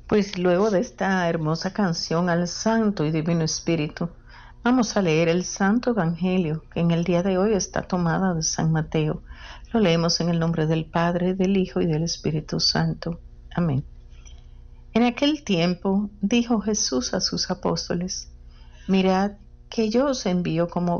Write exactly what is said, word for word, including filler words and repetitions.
Pues luego de esta hermosa canción al Santo y Divino Espíritu, vamos a leer el Santo Evangelio, que en el día de hoy está tomada de San Mateo. Lo leemos en el nombre del Padre, del Hijo y del Espíritu Santo. Amén. En aquel tiempo dijo Jesús a sus apóstoles: Mirad que yo os envío como